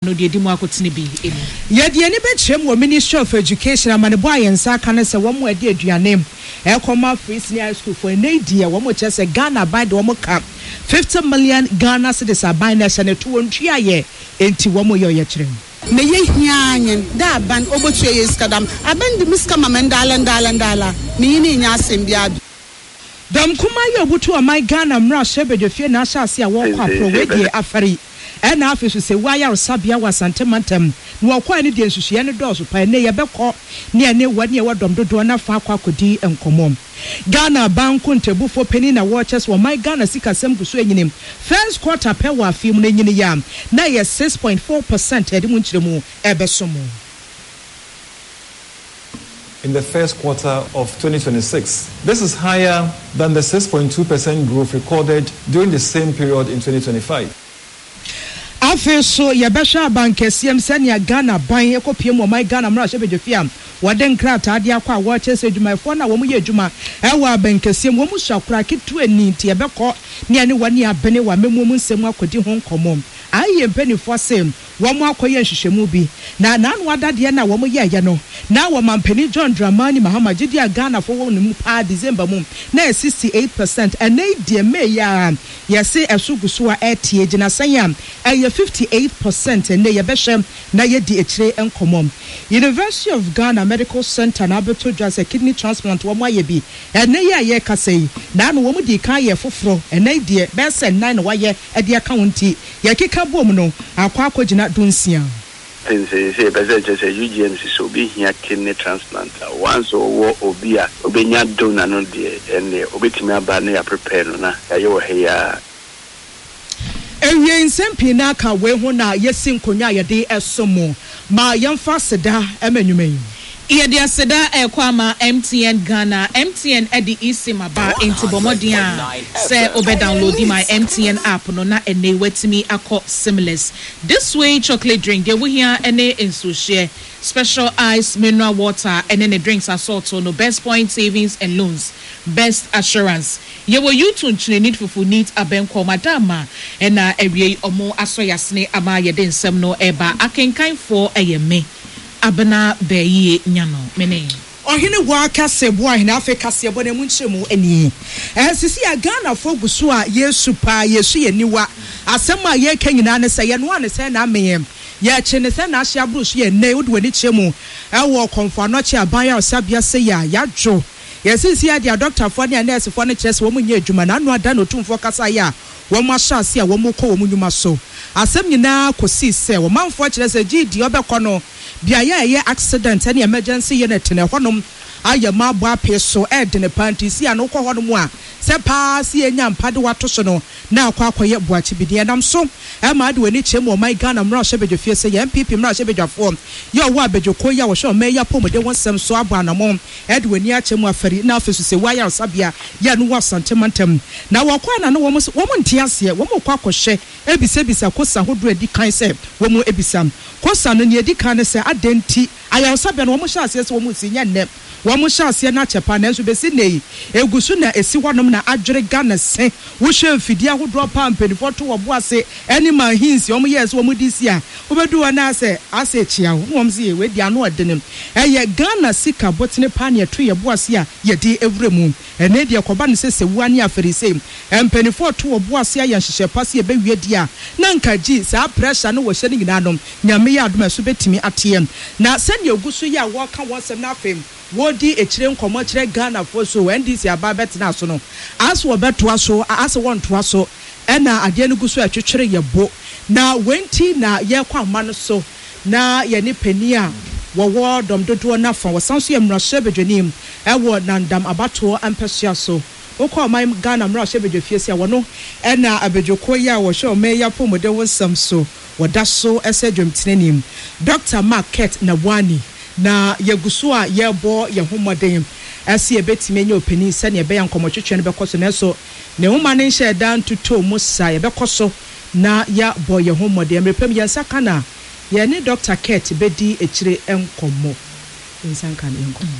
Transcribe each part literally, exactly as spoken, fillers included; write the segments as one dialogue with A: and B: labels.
A: no de di mu akotene bi emu
B: ye de ani be kyerem wo Ministry of Education amanebo ayensa ka ne se wo mo ade aduane e koma free senior school for ne die wo mo che se Ghana by the wo mo ka fifty million Ghana cedis aban na se ne to wontua ye enti wo mo ye ye kyerem
C: me ye hianyen da ban obotu ye skadam aban de miska mamendala ndala ndala me ni nya asembia
B: dam kuma ye obutu o my Ghana mra shebedefie na asase a wo kwa pro wedie afari e na afisu se waya resabia wasantemantem no kwa ni de nsusuye ne dɔɔso pa ne ye bekɔ ne ne wani e wadom dodo na fa akwa kodi enkomom Ghana banku ntebufo peni na watches wo my Ghana sika sem guso enyinim first quarter pe wa film na enyini ya na ye six point four percent edi mu nkyeremu ebesomo.
D: In the first quarter of twenty twenty-six. This is higher than the six point two percent growth recorded during the same period in twenty twenty-five.
B: Afe so yebesha bankesiem senia Ghana ban ekopiem o my Ghana mra shebedefia waden krata ade akwa watches edwumayfo na wo mu ye edwuma ewa bankesiem wo mu shakura kitu ani nti ebekɔ ne ane wani abene wa memu mu nsem akodi ho nkomom aye mpanifo sem wo mu akoye nhwehwemu bi na nanu adade na wo mu ye ye no na wo mampani John Dramani Mahama gidi Ghana fo wo mu pa December mu na sixty-eight percent ene die me ya yese esuguso a etie gina sanya eye fifty-eight percent ene ye behwem na ye di ekire enkomom University of Ghana Medical Center na beto just a kidney transplant wo mu aye bi ene ye ye kasei na no wo mu di kan ye foforo ene die be se nine wa ye e di aka wonti ye keka bom no akwa akogina dunsia
E: say say better just a U G M C so be here kidney transplant once or obi a obenya donor no de and obetimi aba na ya prepare no na ya wo heya
B: ewie nsempi na ka we ho na yesi nkonya ye de esomo ma yemfa seda emanwumen
A: Iyadi aseda ekwama M T N Ghana M T N edi isimaba enti bomodia se obe download my M T N app no na ene wetimi akọ Seamless. This way chocolate drink they will hear ene insu share special ice mineral water and then the drinks are sort no best point savings and loans best assurance. Ye wo YouTube chine need for need abenko madama and na ewie omo asoyasne ama ye den nsem no eba akenkan for eyeme abena beyi nyano mene
B: ohine wa kase bo ahine Africa se bo na mu nchemu ani eh sisi ya Ghana fo guso a Yesu pa Yesu ye niwa asem a ye kanyina ne se ye no ane se na ameyem ye chene se na ahia brusu ye ne wodi wani chemu e wo konfa no che aban ya osabia se ya yadwo ye sisi ya dia doctor fo ne nurse fo ne chese wo mu nye adwuma na anu ada no tumfo kasa ya wo mu ahyase a wo mu kɔ wo mu nyuma so asem nyina kosi se wo manfo chese gidi obekɔ no bia ye accident and emergency unit ne honom aye ma bo ape so e de ne panty si an ukọ honom a se pa si enya mpade wato so no na akwa akoye boachi bidie nam so e ma de wani chem o my Ghana mra hyebejo fie se ye M P P mra hyebejafo ye wo abejoko ya wo hye o me ya pomode wonsem so abo anamom e de wani achem afari na afesu se wa ya sabia ya no wasantemantem na wo kwa na no wo mo wo mo ntiase wo mo kwa akohye ebise bisa kosa hodo edi kan se wo mo ebisam kosa no ne edi kan se adenti aya sabia no wo mo hyase se wo mo sinya nne wo mo hyase na chepa na nso besi nei egusu na esi honom na adwere Ghana se wo hye mfidi ahodo pa mpanifo to wo boase eni ma hinsi wo mo yes wo mo disi a obedu na ase ase chia wo mo mse we dia no odenem eye Ghana sika botene pa na to ye boase a ye di ewremu ene dia koba ne se sewu ne afarise mpanifo to wo boase a ye nhyehyɛ pa se ye bewie dia na nkaji sa pressure no wo hye ne nyina no nyame ya adoma so betimi atem na se ne egusu ya wo ka wo sem na afem wodi echire nkomo chire Ghana fo so N D C aba betina so no as wo betoa so as won toa so ena ade ne guso atwetwere yebo na wenti na ye kwa ma no so na ye ne pani a wo wo dom dodo na fa wo sanso ye mra shebedwenim e wo nandam abato ampesua so okọ my Ghana mra shebedwefie sia wo no ena abedwoko ya wo hye o me ya pomode wonsam so wo da so ese dwemtenenim Doctor Market na wani na yeguso a yebo ye homoden asi ebetime nya opani se ne be ya nkomotwetwe ne bekoso na so ne homa ne nhye dan tuto musa ye bekoso na ya bo ye homoden mrepem ye nsaka na ye ne Doctor Kate bedi echire enkomo nsanka ne enkomo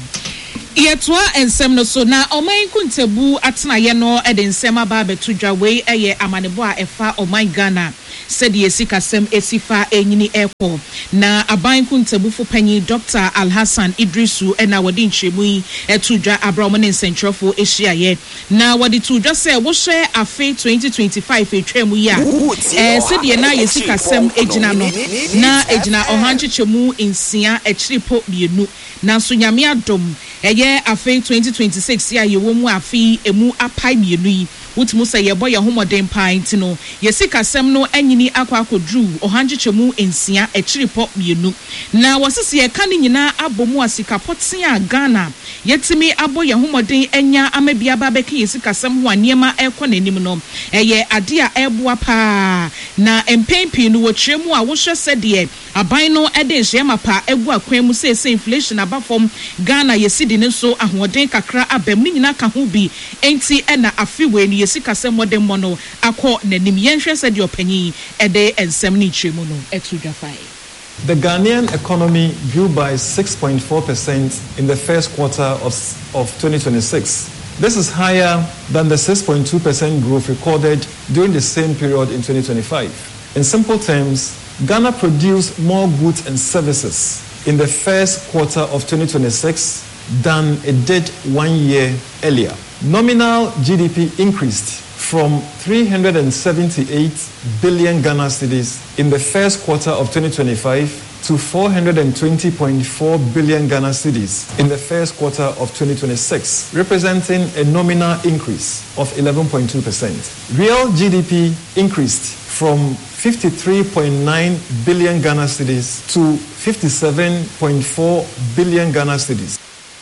A: Yetwa ensem no so na oman kuntebu atena ye no e de nsem aba betudwa we eye amanebo a efa oman Ghana said yesi kasem esifa enyini eko na aban kuntabufo panyi Doctor Alhassan Idrisu ena wadi nchemu yi etudwa abramu ne nsentrofo ehyiaye na wadi tudwa se wo hwe afe twenty twenty-five etwemu ya eh said ye na yesi kasem ejina no na ejina ohanchechemu insia echiripo bienu na so nyame adom eye afe twenty twenty-six ya ye wo mu afi emu apai bienu yi wutimu se ye boy ye homoden pan ti no yesi kasem no anyini akwa akodru ohanchechemu insia echiripo bienu na wasisi ye kan nyina abomu asika poten a Ghana yetimi abo ye homoden enya amabia ba beke yesi kasem ho anema ekọ nanim no eye ade a eboa pa na empempi no wotremu a wo hwe se de aban no ede nhema pa egu akwan mu se se inflation abafom Ghana yesi di ne so ahoden kakra abam ni nyina ka ho bi enti ena afiwe ni yesi kasem modem mo no akọ nanim yenhwe se de opanyi ede ensem ni tremu no etudwafai.
D: The Ghanaian economy grew by six point four percent in the first quarter of, of twenty twenty-six. This is higher than the six point two percent growth recorded during the same period in twenty twenty-five. In simple terms, Ghana produced more goods and services in the first quarter of twenty twenty-six than it did one year earlier. Nominal G D P increased from three hundred seventy-eight billion Ghana cedis in the first quarter of twenty twenty-five to four hundred twenty point four billion Ghana cedis in the first quarter of twenty twenty-six, representing a nominal increase of eleven point two percent. Real G D P increased from fifty-three point nine billion Ghana cedis to fifty-seven point four billion Ghana cedis.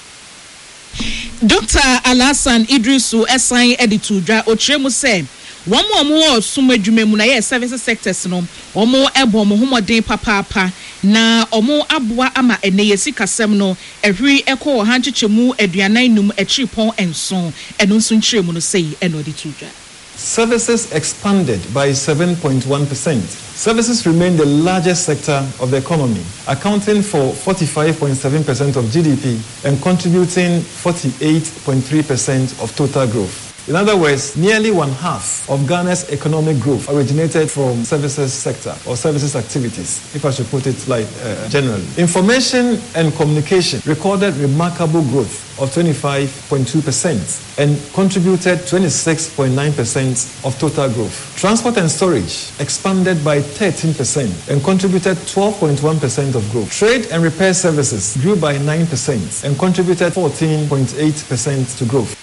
A: Doctor Alhassan Idrisu esan editudwa otremu se womo omo sumadwuma mu na ye service sectors no omo ebo mo homoden papapa na omo aboa ama ene yesi kasem no ehwi ekọ hanchechemu aduanan num echiripon enso eno nso nchiremu no sei eno editudwa.
D: Services expanded by seven point one percent. Services remain the largest sector of the economy, accounting for forty-five point seven percent of G D P and contributing forty-eight point three percent of total growth. In other words, nearly one half of Ghana's economic growth originated from services sector or services activities, if I should put it like uh, generally. Information and communication recorded remarkable growth of twenty-five point two percent and contributed twenty-six point nine percent of total growth. Transport and storage expanded by thirteen percent and contributed twelve point one percent of growth. Trade and repair services grew by nine percent and contributed fourteen point eight percent to growth.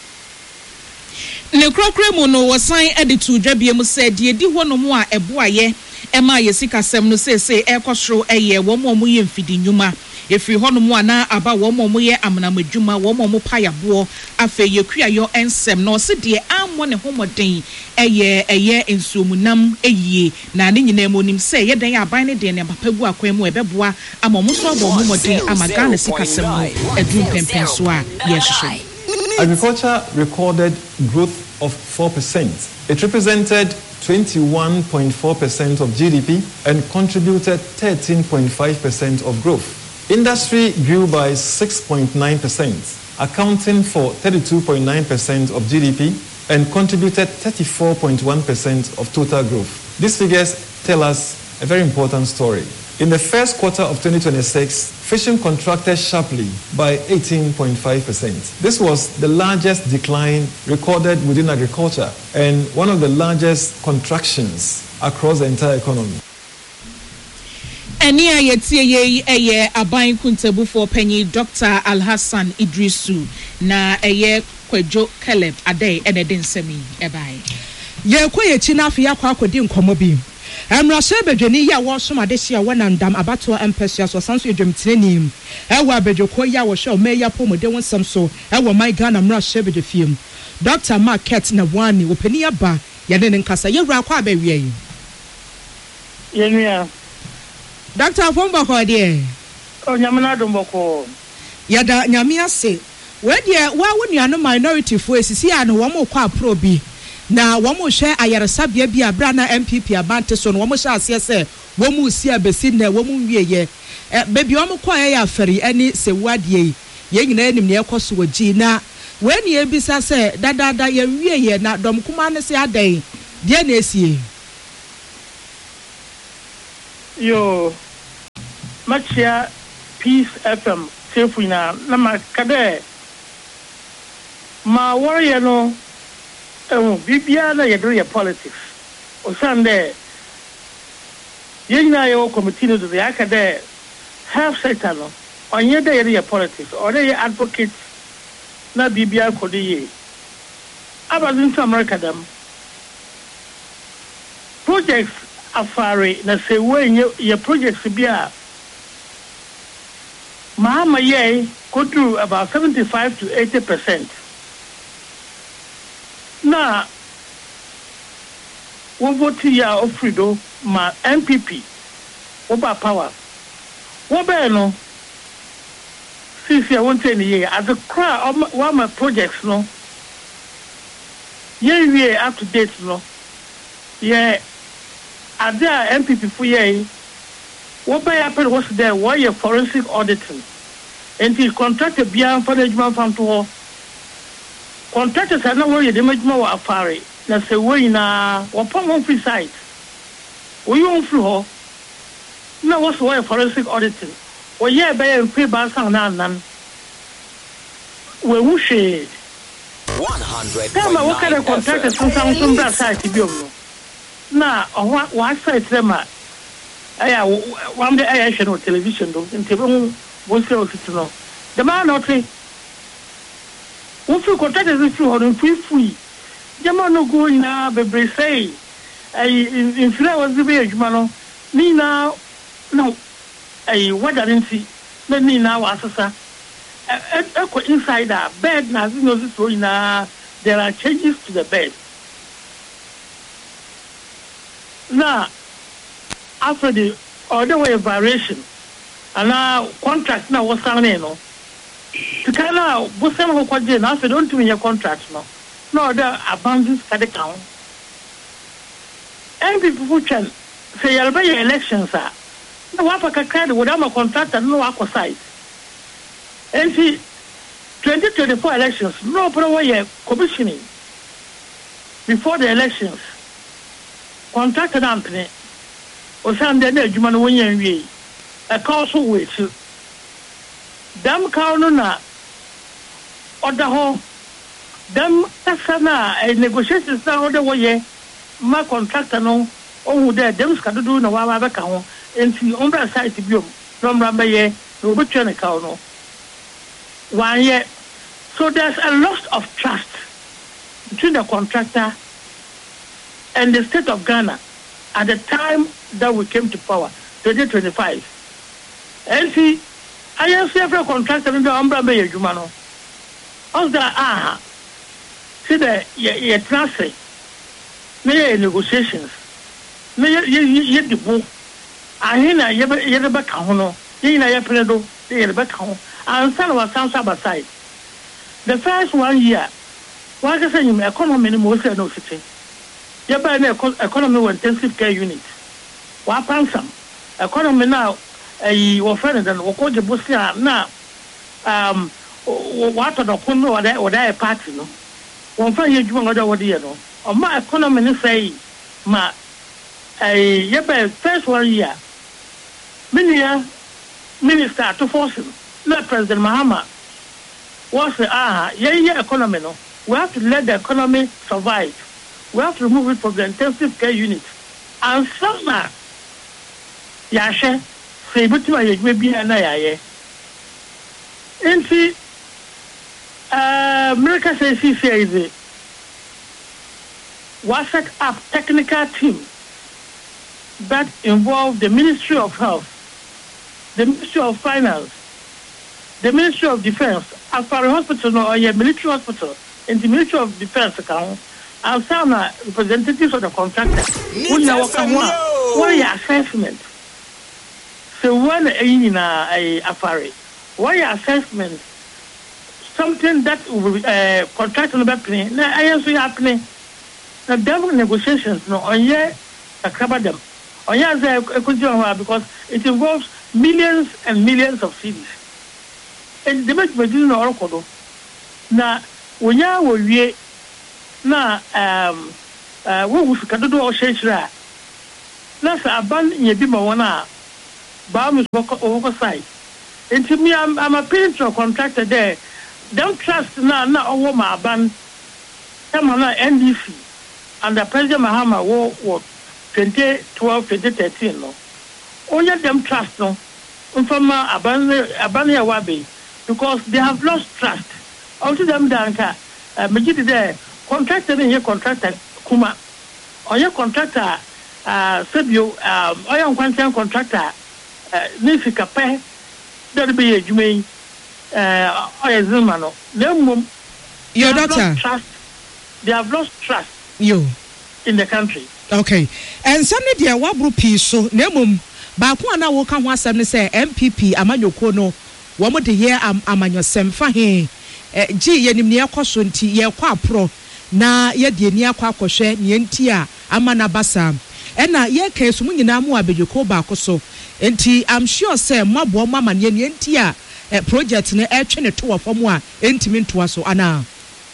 A: Ne krokre mu no wasan editu dwabie mu se de di ho no mu a eboaye ema yesi kasem no sese ekosro eye wo mo mo ye mfidi nyuma efiri ho no mu ana aba wo mo mo ye amnamadwuma wo mo mo payabo afa yekuayo ensem no se de ammo ne homoden eye eye ensuomunam eyie na ne nyina mu nim se ye den aban ne de ne papagu akwan mu ebeboa amomo so abo mo moden amagana sikasem no edun pempen so a ye hwehwe.
D: Agriculture recorded growth of four percent. It represented twenty-one point four percent of G D P and contributed thirteen point five percent of growth. Industry grew by six point nine percent, accounting for thirty-two point nine percent of G D P and contributed thirty-four point one percent of total growth. These figures tell us a very important story. In the first quarter of twenty twenty-six, fishing contracted sharply by eighteen point five percent. This was the largest decline recorded within agriculture and one of the largest contractions across the entire economy.
A: Eni ayetie ye eye aban kuntabufo panyi Doctor Alhassan Idrisu na eye Kwadwo Caleb Adey enedin semi ebai.
B: Ye kwoye chi na afi akwa akodi nkomo bi. Emrashe bedweni ya wo so madehia wonandam abato empesua so sanso edwemtirenim ewa bedwoko ya wo hwe omeya pomode wonsam so ewa my Ghana mrashe bedefiem Doctor Market na wani opani aba ya ne nkasa yewura kwa abawie yi
F: Yenia
B: Doctor Fomba ko de
F: o nyamna domboko
B: ya da nyame ase we de wa wonuano minority fo esisi a no wo mo kwa pro bi na womo hwe ayaresabia bi abra na M P P abante so no womo hwe ase se womo si abesi na womo wieye e bebi womo kwa ya afari ani se wadie ye nyina anim ne ekoso wagi na we ni ebisa se dadada ye wieye na dom kuma ne se adan de na esie
F: yo machia Peace F M sefu na na makade ma warrior no eh bibia na yedro ye politics o sande yenya yo committee no de akade half sector no onye de ye politics or ye advocate na bibia kodiye abazin to America dem projects afare na se wenye ye projects bia Mahama ye could do about seventy-five to eighty percent. Now, we vote here of Frido, my M P P, over power. What no? Since I won't say any as a crowd, one my projects, no. Yeah, we up to date, no. Yeah, are there M P P for ye? What by happened was there? Why a forensic auditing? And he contracted beyond for the Juma Farm to her. Contractors are not worried the much more affair. That's a way na upon one free site. We won't through her. No, what's why forensic auditing? Or yeah, by and pay by some nan. We wish it.
G: one hundred.
F: Tell me what kind of contractors some some that side to be on. Now, what what side them at? I one day I should know television though. In Tibon, what's your sister? The man not say. Wọ́n fi contractors fi ọ̀rọ̀ free free. Jẹ́mọ̀ no go na bẹ̀bẹ̀rẹ̀ sẹ́yìn. Ẹ̀yìn ìfìlẹ̀ wọ́n ti bẹ̀rẹ̀ jùmọ̀ no. Ní iná no ẹ̀yìn wọ́dà ní ti ní ní iná wà sẹ́sà. Ẹ kọ inside a bed na zi ní oṣù tó yìí there are changes to the bed. Now after the other way variation and now contract now what's happening no. To kind of Busam Hokaji, now if you don't win your contract, no, no, the abundance can count. And people who can say, I'll buy your elections, sir. No, what I can without a contract and no aqua site. And see, twenty twenty-four elections, no problem commissioning before the elections. Contracted company or some day, Juman Winnie, a council with. Dam kaununa order ho dam tasana a negotiations na order woye ma contractor no ohu there dem skadudu na wa ba ka ho enti ombra site biom no mra ba ye no obetwe ne ka no one year. So there's a loss of trust between the contractor and the state of Ghana at the time that we came to power, twenty twenty-five. And see, I am several contractors in the Umbra Bay, Jumano. Also, ah, see the ye transfer, may negotiations, may ye the book. I hear ye back home, ye na ye pedo, ye back home, and some of us sound side. The first one year, what I say, economy most no city. You buy an economy intensive care unit. What some economy now? A or friend and or call the Busia now. Um, what on the Kuno or that or that party, no? One friend you do another what you know. Or my economy say, ma a yeba first one year. Many minister to force him, not President Mahama. Was the ah, yeah, yeah, economy, no? We have to let the economy survive. We have to remove it from the intensive care unit. And some now, Yasha. Say, but you may be an eye. And see, America says he says it. Was set up technical team that involved the Ministry of Health, the Ministry of Finance, the Ministry of Defense, as far as hospital or a military hospital, and the Ministry of Defense account, and some representatives of the contractor. Who now come one? What are your assessment? So when in a affair, why assessment? Something that will uh, contract on the back plane. Now I am so happening. The devil negotiations no on ye a cover them. On ye as a because it involves millions and millions of cities. And the best between the Oracle. Now when you will be now um uh what was can do all change that. Let's abandon ye be one. Bahamas oversight. Into me, I'm, I'm a painter contractor there. Don't trust na na owo ma ban. Come on, N D C and the President Mahama war what twenty twelve, twenty thirteen no. Only them trust no. From Abani Abani Awabi because they have lost trust. Also them danka. Majid there contractor in here contractor Kuma. Or your contractor uh Sebio um or your quantum contractor uh Nifika Pe. That'll be a Jume uh or a Zumano. Them
B: your daughter
F: trust. They have lost trust
B: you
F: in the country.
B: Okay. And some of the wabru piece so nemum baako ana wo ka ho asem ne say M P P amanyoko no wo mo de ye am amanyosem fa he gi yenim ne yakoso nti ye kwa apro na ye de ni akwa akohwe ne nti a amana basa ena ye ka esu mu nyina mu abedwoko baako so nti I'm sure say mabo mama ne ne nti a project ne e twe ne to wofam a entimi ntoa so ana.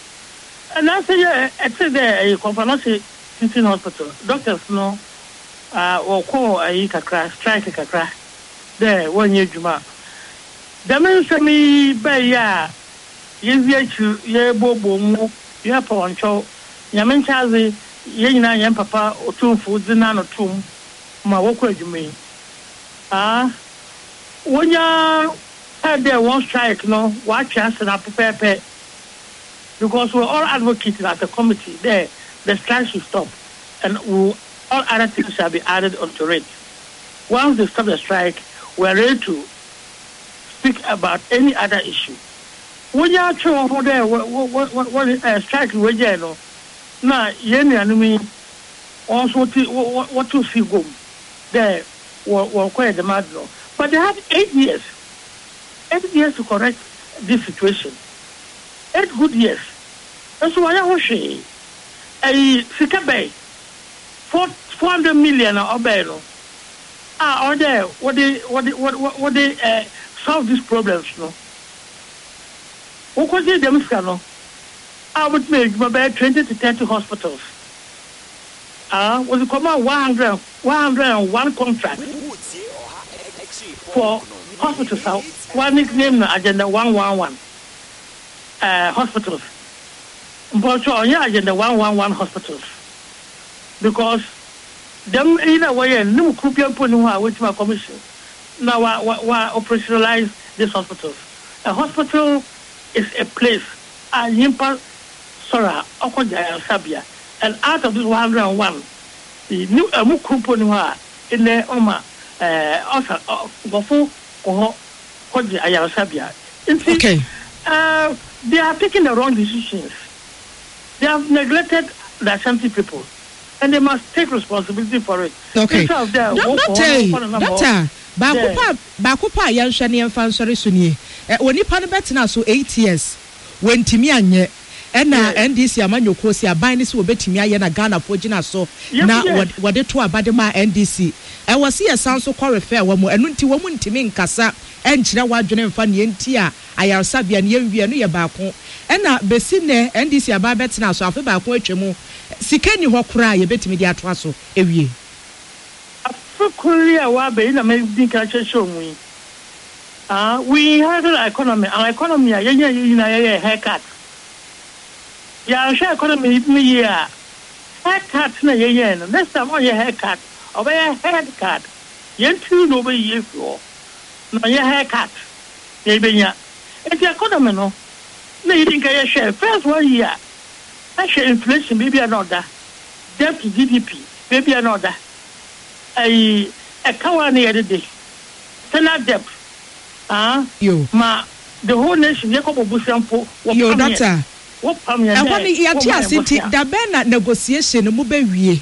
F: And I say, yeah, it's a conference teaching hospital. Doctors no, uh, or call a kakra, strike a kakra. There, one year Juma. The man said me, by ya, yes, you, ye bobo, you have on show. Yaman Chazi, ye na yam papa, or two foods in an or two, my work with you mean. Ah, when ya had there one strike, no, watch us and I prepare pay. Because we're all advocating as a committee there, the strike should stop and we'll, all other things shall be added onto it. Once they stop the strike, we're ready to speak about any other issue. When you are true there, what, what, what, what uh, strike we're there, no? Now, you know, also what, what to see go there, were quite the mad law. But they had eight years, eight years to correct this situation. Eight good years. That's why I was saying, a Sika Bay, four four hundred million or better. Ah, or there, what they, what they, what, what, what they uh, solve these problems, no? What was it, them no? I would make about twenty to thirty hospitals. Ah, was it come out one hundred, one hundred and one contract for hospitals? One nickname agenda one one one. Uh, hospitals. But so on your agenda one one one hospitals. Because them either way no Kupian Punua with my commission. Now we operationalize these hospitals. A hospital is a place a Yimpa Sora Okoja Sabia. And out of this one hundred and one, the new Mukupunua in the Oma uh also Gofu or Koja Ayasabia.
B: Okay.
F: Uh, they are taking the wrong decisions. They have neglected the Ashanti people, and they must take responsibility for it.
B: Okay. Doctor, Doctor, Bakupa, Bakupa, Yanshan, and Fansari Sunye. When you pan better now, so eight years. When Timianye, and now, and this Yaman Yokosia, Bainis will bet me and a Ghana for Gina. So now, what they two about my N D C. I was here, sound so core fair one more, and Nunti woman Timin Casa, and Chinawa Jonan Fanny and Tia. I are Sabian Yen Via Bako. And now, Bessine, and this year by bets now, so I feel back with you. Sikeni Hokra, you bet me the Atwaso, every year.
F: A full Korea Wabe in a main culture show me. Ah, we have an economy, our economy, a yen haircut. Yeah, share economy, me, yeah. Haircut, no yen, next time on your haircut, or by a haircut. Yen two no way you for. No, your haircut. Yebenya. It's the economy, no. No, you think I share first one year. I share inflation, maybe another. Debt to G D P, maybe another. A a cow near the day. Standard debt. Ah,
B: you.
F: Ma, the whole nation, Jacob Bushampo,
B: your doctor.
F: What family?
B: I want to city, the Bena negotiation, Mube.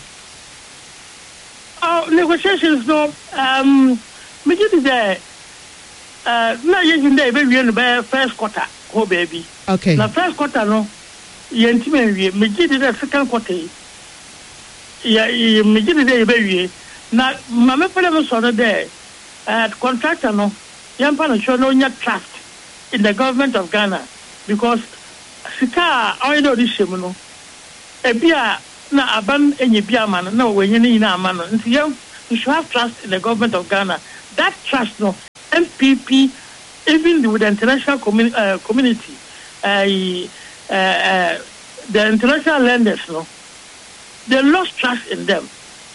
F: Oh, negotiations, no. Um, me get there. Uh, no, you can be in the first quarter, oh baby.
B: Okay.
F: The first quarter, no. You intimate me get the second quarter. Yeah, me get the baby. Now, Mamma Palamas on there. Uh, contractor, no. Young Pana show no trust in the government of Ghana because Sika, I know this, you know. A beer, na aban, any beer man, no, when you need a man. You should have trust in the government of Ghana. that trust no M P P even with the international communi- uh, community uh, uh, uh, the international lenders no they lost trust in them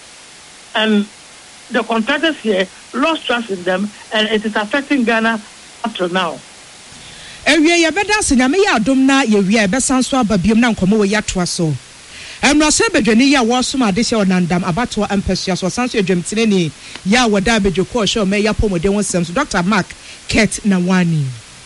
F: and the contractors here lost trust in them and it is affecting Ghana up to now.
B: Ewie ya beda se nyame ya adom na ye wie be sanso ababiom na nkomo we ya toa so. Emrase bedwani ya wo som ade se onandam abato empesua so sanso edwamtine ni ya woda bedwo ko hwe me ya pomode wonsem so Doctor Mark Ket Nawani.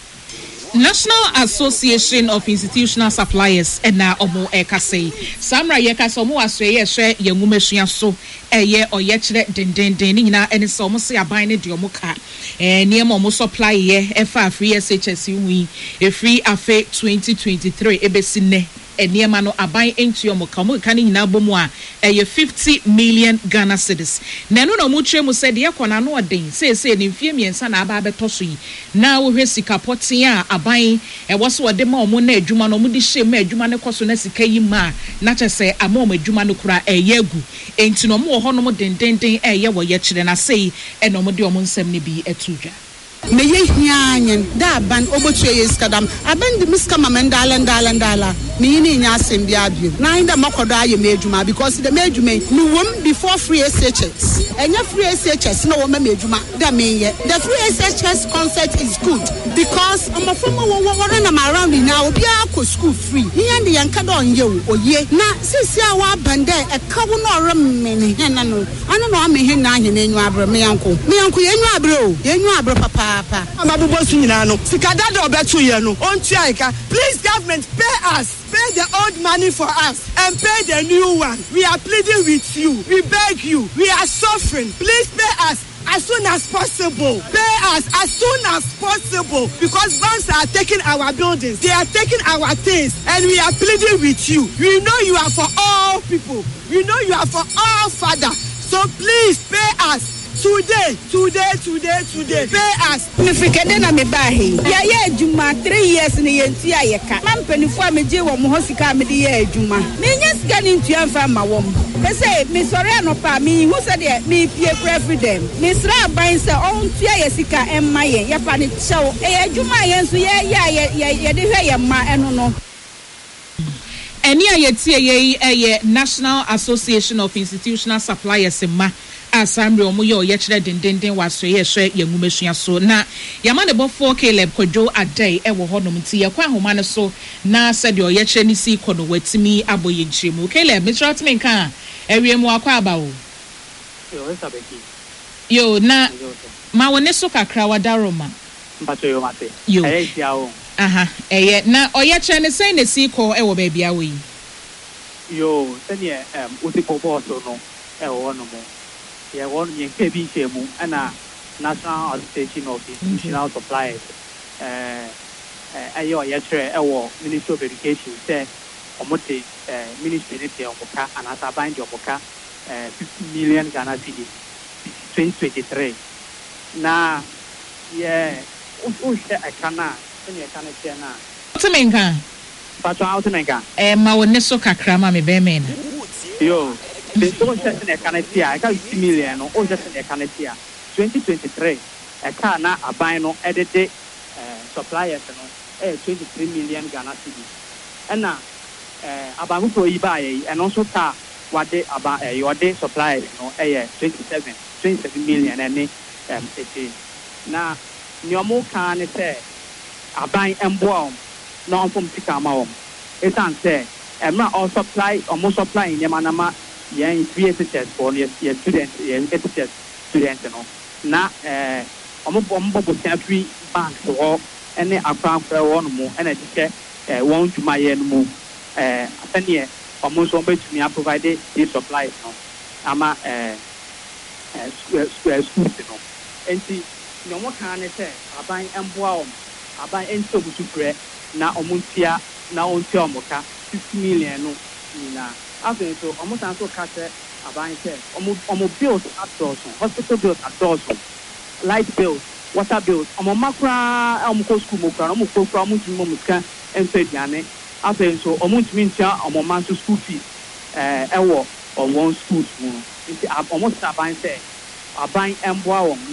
A: National Association of Institutional Suppliers and na omo ekase samra yekase omo asoye hwe yengumesua so eye oyekire dendenden nyina ene so omo se aban ne de omo ka eh niam omo supply ye efa free S H S wi e free afe twenty twenty-three ebesi ne eniema no aban entu omo ka omo ka ne nyina bomu a eye fifty million Ghana cedis na no no mu tire mu se de yakona no oden se se ne mfie miensa na aba beto so yi na wo hwe sika poten a aban e wo so de ma omo na adwuma no omo de hye ma adwuma ne koso na sika yi ma na chese ama omo adwuma no kura eye agu enti no mo ho no mo dendenden eye wo ye kire na sei e no mo de omo nsem ne bi etudwa
C: me ye hianyen da ban obotu ye skadam aben de miska mamendala ndala ndala me ni nya asem bia bia na inda makodo aye medjuma because the medjuma ni wom before free S H S enya free S H S na wo ma medjuma da me ye the free S H S concept is good because amafoma wo wo na ma around now obi akọ school free hian de yanka don ye oye na sisi a wa bande e ka wo no remme ne hen na no ana no ame hen na hen enyu abre me yanko me yanko yenyu abre o yenyu abre papa papa
H: amabubo su nyina no sikadada obetu ye no ontu aika please government pay us pay the old money for us and pay the new one we are pleading with you we beg you we are suffering please pay us as soon as possible pay us as soon as possible because banks are taking our buildings they are taking our things and we are pleading with you we know you are for all people we know you are for all father so please pay us today today today today pay us
I: Nifikede na me bahi ya ye adwuma three years ni ye ntua ye ka mampanifo a meje wo mo hosika me de ye adwuma me nya sika ni ntua mfa ma wo pese me sori anopa me hu se de me pie every day me sra ban se on ntua ye sika emma ye ya pa ne chew e adwuma ye nso ye ya ye ye de hwe ye ma eno no
A: eni ayetie ye eye National Association of Institutional Suppliers ma asamre omo ye oyekire dendenden waso ye hwe yengumesua so na yama ne bofo Caleb Kojo adai e wo honom ti ye kwa homa ne so na se de oyekire ni si kono watimi aboye nchiremu Caleb mitrat men kan ewiem akwa aba wo
F: yo esabeki
A: yo na ma wone so kakra wadaroma
F: mpacho yo mate
A: yo
F: eh tia wo
A: aha eye na oyekire ne sei ne si ko e wo ba bia wo yi
F: yo se ne em utipopo so no e wo no mo yeah, one in K B Shemu and a National Association of Institutional Suppliers. Uh, Ayo Yatre, our Ministry of Education said, Omote, Ministry of Moka, and as I bind your Moka, fifty million Ghana cedis, twenty twenty-three. Now, yeah, who said I cannot, then you cannot share now.
A: What's a menka?
F: But out of menka.
A: Eh, ma wone so kakra ma me be men.
F: Yo. The don't set in a canatia, I got fifty million or just in a canatia. twenty twenty-three, a car now a bino edited suppliers and twenty-three million Ghana cedis. And now, about who you buy and also car what they about your day suppliers, you know, a twenty-seven, twenty-seven million and um, it now, no more can say, I buy and bomb, non from Ticamom. It's unsaid, and not all supply or more supplying Yamanama. Yeah, free S H S for your students, your S H S students, you know. Now, eh, I'm a bomb free bank to all, and then I found for one more, and I just eh, one to my end more. Eh, I send here, almost one to me, I provided these supplies, you know. I'm a eh, square school, you know. And see, no more can I say, I buy and wow, I buy and so to pray, now Omuntia, now on Tiamoka, fifty million, no, now. After so, almost also catch a buying said, almost bills at Dawson, hospital bills at Dawson, light bills, water bills, almost macra, almost school, almost for almost Momuska, and said Yane. After so, almost means almost man to school fees, uh, or one school. Almost a buying said, a buying and wow,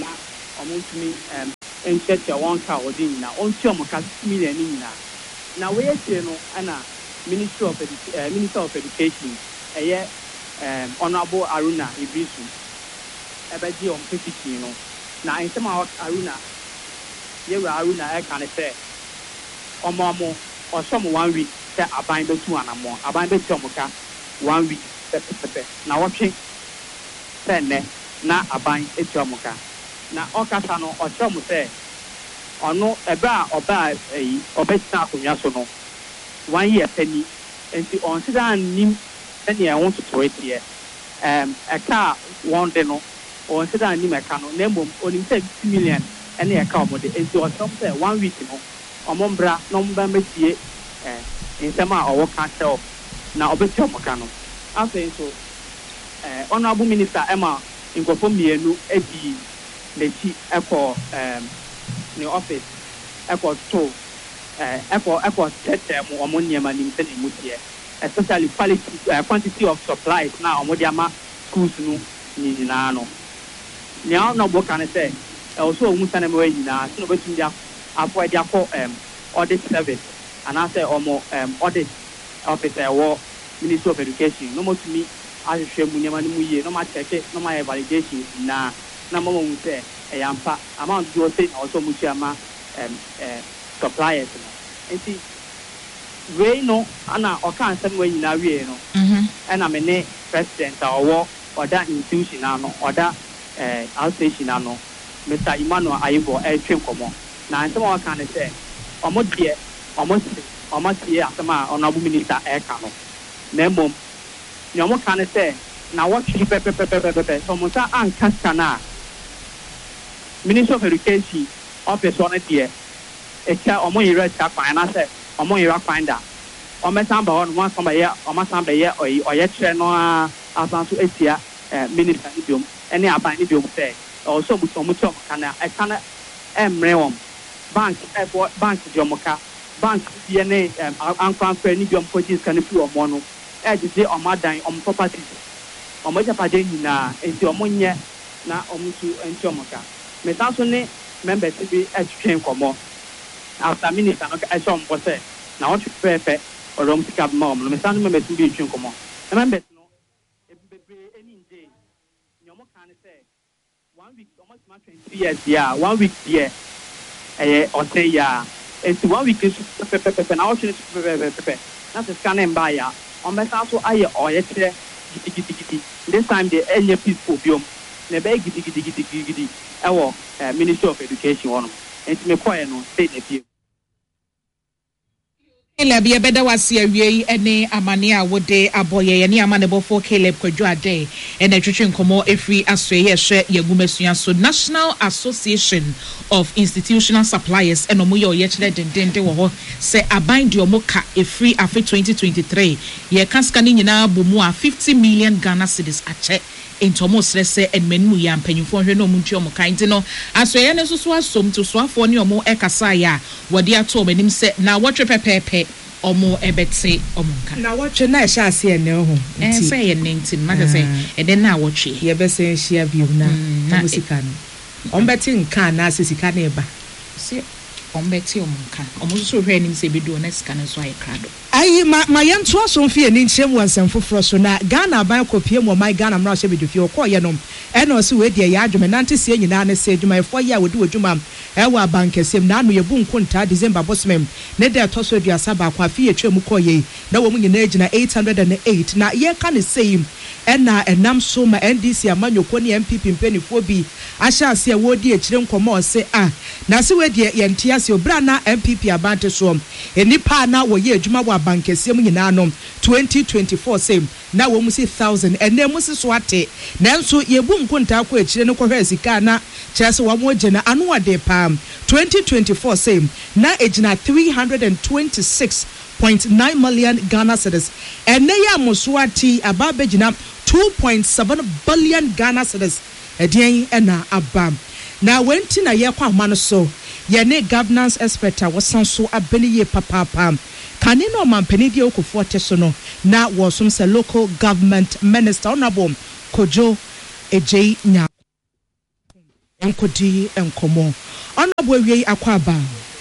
J: ọmọ ntumi um nkyɛkyɛ wɔn ka ɔde nyinaa ɔntua ɔmo ka six million ne nyinaa na wɔyɛ kyerɛ no ɛna ministry of Edu uh, minister of education ɛyɛ um, honourable Aruna Ibrisu ɛbɛgye ɔmo petition no na nsɛm a Aruna yɛwura Aruna ɛka ne sɛ ɔmo ɔmo ɔsɔ ɔmo one week sɛ aban bɛtu anamɔ aban bɛtu ɔmo ka one week pɛpɛpɛpɛ na wɔtwe sɛ nnɛ na aban etu ɔmo ka na ɔkasa no ɔkyerɛ ɔmo sɛ ɔno ɛbɛ a ɔbɛ ɛyi ɔbɛtena akonnwa so no one year pɛni nti ɔnsida anim ɛnea ɛho totoro teɛ ɛm ɛka a wɔn de no ɔnsida anim ɛka no na mmom onim sɛ two million ɛne ɛka ɔmo de nti ɔkyerɛ ɔmo sɛ one week no ɔmo mbra na ɔmo bɛ mɛtie ɛɛ nsɛm a ɔwɔ ka kyerɛ na ɔbɛtie ɔmo ka no afei nso ɛɛ honourable minister ɛma nkurɔfoɔ mmienu edi n'akyi ɛkɔ ɛɛm ne office ɛkɔ to ɛɛ ɛkɔ ɛkɔ tɛtɛ mu ɔmo nneɛma nim sɛ ne mu teɛ especially quality ɛɛ quantity of supplies na ɔmo de ama schools no nyinaa no nea ɔna ɔbɔ ka ne sɛ ɛwɔ so ɔmo sɛ ne mɛwɛ nyinaa sɛ ɔbɛtumi de afɔ ɛde akɔ ɛɛm audit service anaasɛ ɔmo ɛɛm audit office ɛwɔ ministry of education na ɔmo tumi ahwehwɛ mu nneɛma no mu yie na ɔmo akyɛke na ɔmo ayɛ validation nyinaa na ɔmo ɔmo sɛ ɛyɛ ampa amount bi ɔsɛ na ɔsɛ ɔmo tua ma ɛɛm ɛɛ suppliers no nti wei no ana ɔka nsɛm wɔ nyinaa wie no ɛna me ne president a ɔwɔ ɔda institution ano ɔda ɛɛ outstation ano Mister Emmanuel Ayibo ɛretwe nkɔmɔ na nsɛm a ɔka ne sɛ ɔmo deɛ ɔmo si ɔmo tie asɛm a ɔnabo minister ɛreka no na mmom nea ɔmo ka ne sɛ na wɔtwe pɛpɛpɛpɛpɛpɛ sɛ ɔmo nsa anka sika no a Ministry of Education office ɔno deɛ ɛkyɛ ɔmo yɛrɛ sika kwan anaasɛ ɔmo yɛrɛ kwan da ɔmɛsan ba hɔ no wɔn asan bɛyɛ ɔmɛsan bɛyɛ ɔyɛ ɔyɛ kyerɛ no a asan so etia ɛɛ minister ne biom ɛne aban ne biom sɛ ɔsɔ ɔmo ɔmo kyɛ ɔmo ka na ɛka na ɛmmerɛ wɔn bank ɛfɔ bank deɛ ɔmo ka bank deɛ ne ɛm ankwanfɛ ne biom kɔgye sika ne fi ɔmo no ɛgyegye ɔmo adan ɔmo properties ɔmo agyapadeɛ nyinaa nti ɔmo nyɛ na ɔmo nso nti ɔmo ka mesan so ne members bi ɛtwitwe nkɔmɔ after minister no ɛhyɛ ɔmo bɔ sɛ na wɔtwe pɛɛpɛ ɔdɔ ɔmo sika bɛma ɔmo no mesan so members bi etwi nkɔmɔ na members no bebree ɛni ngye nea ɔmo ka ne sɛ one week ɔmo tuma twenty years yɛ a one week deɛ ɛyɛ ɔsɛ yɛ a nti one week nso pɛpɛpɛpɛ na wɔtwe ne so pɛpɛpɛpɛ na sɛ sika ne mba yɛ a ɔmo bɛsan so ayɛ ɔyɛ kyerɛ gidigidigidi this time deɛ ɛnyɛ peaceful biom na ɛbɛyɛ gidigidigidigidi ɛwɔ ɛɛ Ministry of Education hɔ no nti me kɔɛ no state na fie.
A: Caleb yɛbɛda wase awie yi ne amane a wode abɔ yɛ ne amanebɔfoɔ Caleb Kwadwo Ade ɛna twetwe nkɔmmɔ ɛfiri asoɛ yɛhwɛ yɛgumasua so National Association of Institutional Suppliers ɛna ɔmo yɛ ɔyɛ kyerɛ dendenden wɔ hɔ sɛ aban deɛ ɔmo ka ɛfiri afe twenty twenty-three yɛka sika ne nyinaa bɔ mu a fifty million Ghana cedis akyɛ nti ɔmo srɛ sɛ ɛnmanimu yɛ mpanyinfoɔ hwɛ na ɔmo ntua ɔmo kan nti no asoɛ ne nso so asom to soafoɔ ne ɔmo ɛkasa yɛ a wɔde ato ɔmo anim sɛ na wɔtwe pɛpɛɛpɛ ɔmo ɛbɛte ɔmo nka
B: na wɔtwe na ɛhyɛ ase ɛnɛ ho
A: nti ɛsɛ yɛ ne nti na sɛ ɛdɛ na wɔtwe
B: yɛbɛsɛ hyia bio na ɔmo sika no ɔmo bɛte nka na asɛ sika na ɛba
A: sɛ ɔmo bɛte ɔmo nka ɔmo nso hwɛ anim sɛ ebi do na sika no nso ayɛ krado
B: ayi ma ma yɛnto aso mfie ne nkyɛm wɔ nsɛm foforɔ so na Ghana aban kɔpie mu ɔman Ghana mmara hyɛ bidofie ɔkɔɔyɛ nom ɛna ɔsi wɔ deɛ yɛ adwuma nante sie nyinaa ne sɛ adwumayɛfoɔ yɛ a wɔde wɔ adwuma ɛwɔ aban kɛseɛ mu na ano yɛbu nkontaa December bosomem ne da ɛtɔ so aduasa baako afi yɛtwa mu kɔɔyɛ yi na wɔn nyinaa gyina eight hundred eight na yɛka ne sɛ yi ɛna ɛnam so ma N D C amanyɔkɔ ne M P P mpanyinfoɔ bi ahyɛ ase a wɔredi akyire nkɔmɔ ɔse a na ase wɔ deɛ yɛnte ase obra na M P P abante soɔ enipa na wɔyɛ adwuma wɔ aban kɛseɛ mu nyinaa no twenty twenty-four same na wɔn mu si thousand ɛnna mu si so ate nanso yɛbu nkontaa kɔ akyire no kɔhwɛ sika na kyerɛ sɛ wɔn gyina ano ɔde paa twenty twenty-four same na egyina three hundred twenty-six point nine million Ghana cedis ɛnna yɛ amoso ate aba abɛgyina two point seven billion Ghana cedis ɛdeɛn ɛna aba na wɔnti na yɛkɔ ama no so yɛne governance expert a wɔsan so abɛne yie papaapa kane no mampani die okofoɔ te so no na wɔsom sɛ local government minister honorable Kojo Ejei Nya nkodi nkɔmɔ honorable wie akɔ aba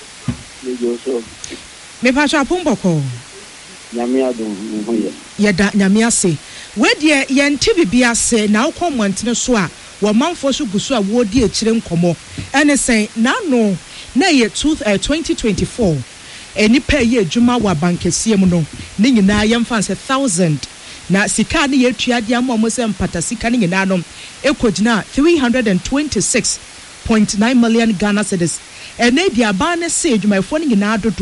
B: me pa cha pomboko
K: nyame adom ho ye
B: yɛda nyame ase wedie yɛnte bibia ase na wokɔ mmɔntene so a wɔmanfo so gusu a wodi akyire nkɔmɔ ɛne sɛn na no na yɛ twenty twenty-four enipa yɛ adwuma wɔ abankɛsie mu no ne nyinaa yɛmfa sɛ thousand na sika ne yɛtua de ama mo sɛ mpata sika ne nyinaa no ekɔgyina three hundred twenty-six point nine million Ghana cedis ene dia ba ne se adwumayɛfo ne nyinaa dodo